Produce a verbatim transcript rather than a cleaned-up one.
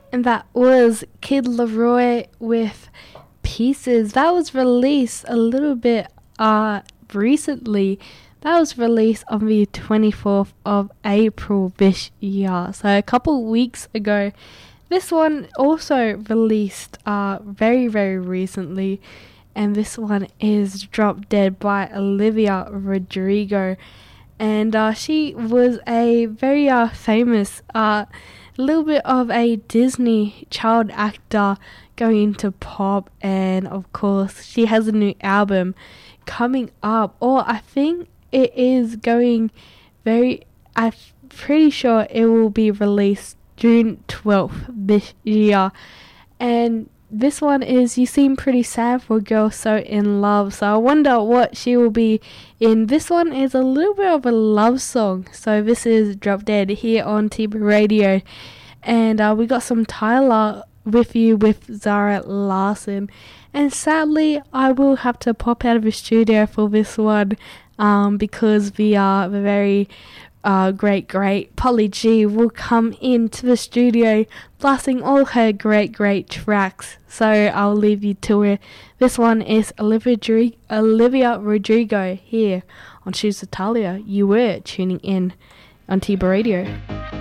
And that was Kid Laroi with Pieces. That was released a little bit uh recently. That was released on the twenty-fourth of April this year, so a couple weeks ago. This one also released uh very very recently, and this one is Drop Dead by Olivia Rodrigo. And uh, she was a very uh, famous, a uh, little bit of a Disney child actor going into pop. And of course, she has a new album coming up, or I think it is going very, I'm pretty sure it will be released June twelfth this year. And this one is You Seem Pretty Sad for a Girl So In Love. So I wonder what she will be in. This one is a little bit of a love song. So this is Drop Dead here on T B Radio. And uh, we got some Tyler with you with Zara Larson. And sadly, I will have to pop out of the studio for this one um, because we are very... Uh, great, great Polly G will come into the studio blasting all her great, great tracks. So I'll leave you to it. This one is Olivia, Dri- Olivia Rodrigo here on Choose Italia. You were tuning in on T B Radio.